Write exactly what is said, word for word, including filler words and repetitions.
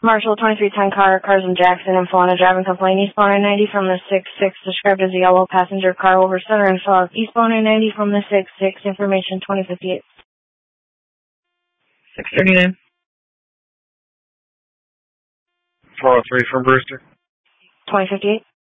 Marshall twenty-three ten car, cars in Jackson and Falana driving complaint, eastbound I ninety from the six six, described as a yellow passenger car over center and south, eastbound I ninety from the six six, information twenty fifty-eight. six thirty-nine. four oh three from Brewster. twenty fifty-eight.